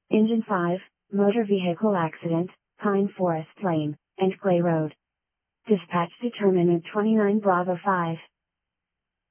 Engine 5, motor vehicle accident, Pine Forest Lane, and Clay Road. Dispatch determinant 29 Bravo 5.